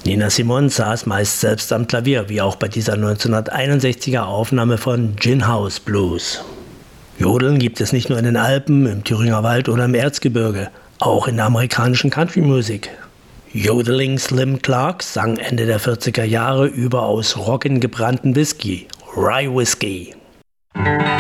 Nina Simone saß meist selbst am Klavier, wie auch bei dieser 1961er Aufnahme von Gin House Blues. Jodeln gibt es nicht nur in den Alpen, im Thüringer Wald oder im Erzgebirge, auch in der amerikanischen Country-Musik. Yodeling Slim Clark sang Ende der 40er Jahre über aus Roggen gebrannten Whisky, Rye Whiskey.